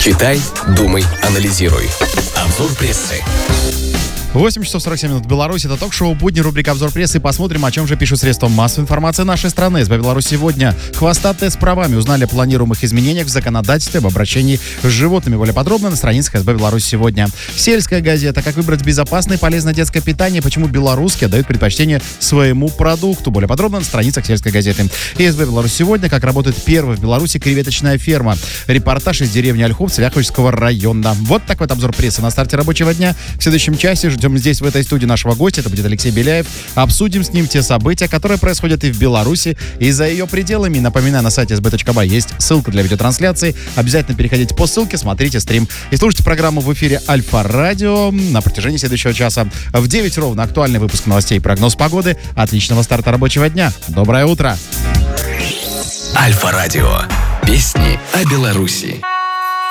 Читай, думай, анализируй. Обзор прессы. 8 часов 47 минут в Беларуси. Это ток-шоу «Будни», рубрика «Обзор прессы». Посмотрим, о чем же пишут средства массовой информации нашей страны. СБ Беларусь сегодня. Хвостатые с правами узнали о планируемых изменениях в законодательстве об обращении с животными. Более подробно на страницах СБ Беларусь сегодня. Сельская газета. Как выбрать безопасное и полезное детское питание. Почему белорусские отдают предпочтение своему продукту. Более подробно на страницах сельской газеты. И СБ Беларусь сегодня. Как работает первая в Беларуси креветочная ферма. Репортаж из деревни Ольхов Цвяховичского района. Вот такой вот обзор прессы на старте рабочего дня. В следующем часе ждем здесь, в этой студии, нашего гостя. Это будет Алексей Беляев. Обсудим с ним те события, которые происходят и в Беларуси, и за ее пределами. Напоминаю, на сайте sb.by есть ссылка для видеотрансляции. Обязательно переходите по ссылке, смотрите стрим и слушайте программу в эфире Альфа-Радио на протяжении следующего часа. В 9 ровно актуальный выпуск новостей и прогноз погоды. Отличного старта рабочего дня. Доброе утро. Альфа-Радио. Песни о Беларуси.